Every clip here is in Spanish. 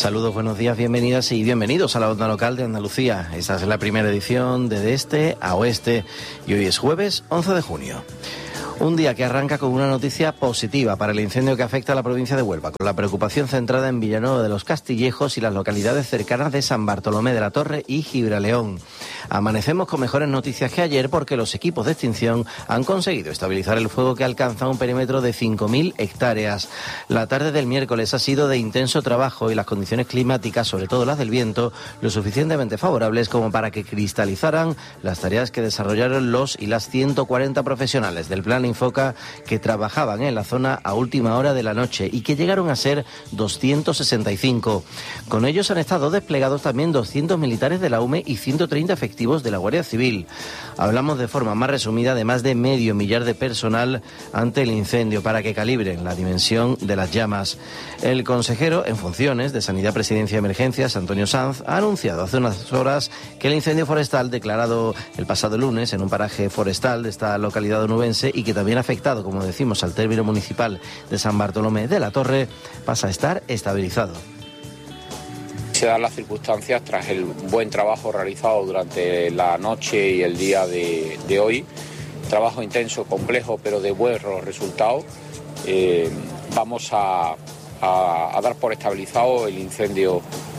Saludos, buenos días, bienvenidas y bienvenidos a la Onda Local de Andalucía. Esta es la primera edición de Este a Oeste y hoy es jueves 11 de junio. Un día que arranca con una noticia positiva para el incendio que afecta a la provincia de Huelva, con la preocupación centrada en Villanueva de los Castillejos y las localidades cercanas de San Bartolomé de la Torre y Gibraleón. Amanecemos con mejores noticias que ayer porque los equipos de extinción han conseguido estabilizar el fuego que alcanza un perímetro de 5.000 hectáreas. La tarde del miércoles ha sido de intenso trabajo y las condiciones climáticas, sobre todo las del viento, lo suficientemente favorables como para que cristalizaran las tareas que desarrollaron los y las 140 profesionales del Plan Infoca que trabajaban en la zona a última hora de la noche y que llegaron a ser 265. Con ellos han estado desplegados también 200 militares de la UME y 130 efectivos de la Guardia Civil. Hablamos de forma más resumida de más de 500 de personal ante el incendio para que calibren la dimensión de las llamas. El consejero en funciones de Sanidad, Presidencia y Emergencias, Antonio Sanz, ha anunciado hace unas horas que el incendio forestal declarado el pasado lunes en un paraje forestal de esta localidad onubense y que también ha afectado, como decimos, al término municipal de San Bartolomé de la Torre, pasa a estar estabilizado. Se dan las circunstancias tras el buen trabajo realizado durante la noche y el día de hoy. Trabajo intenso, complejo, pero de buenos resultados. Vamos a dar por estabilizado el incendio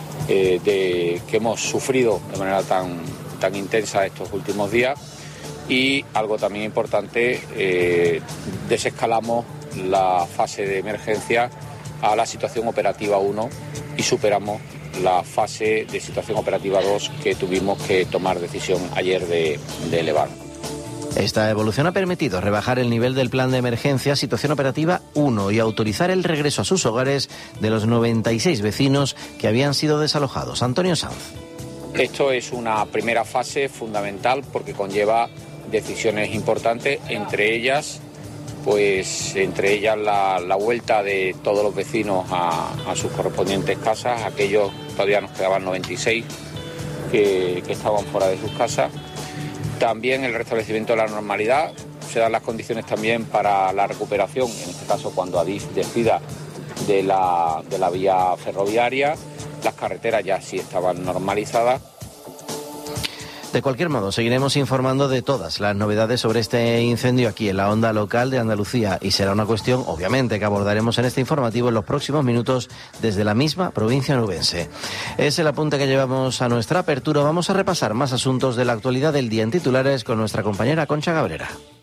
que hemos sufrido de manera tan intensa estos últimos días. Y algo también importante, desescalamos la fase de emergencia a la situación operativa 1 y superamos la fase de situación operativa 2 que tuvimos que tomar decisión ayer de elevar. Esta evolución ha permitido rebajar el nivel del plan de emergencia situación operativa 1 y autorizar el regreso a sus hogares de los 96 vecinos que habían sido desalojados. Antonio Sanz. Esto es una primera fase fundamental porque conlleva decisiones importantes, entre ellas la vuelta de todos los vecinos a sus correspondientes casas. Aquellos todavía nos quedaban 96 que estaban fuera de sus casas. También el restablecimiento de la normalidad. Se dan las condiciones también para la recuperación, en este caso cuando Adif decida de la vía ferroviaria. Las carreteras ya sí estaban normalizadas. De cualquier modo, seguiremos informando de todas las novedades sobre este incendio aquí en la Onda Local de Andalucía y será una cuestión, obviamente, que abordaremos en este informativo en los próximos minutos desde la misma provincia onubense. Es el apunte que llevamos a nuestra apertura. Vamos a repasar más asuntos de la actualidad del día en titulares con nuestra compañera Concha Cabrera.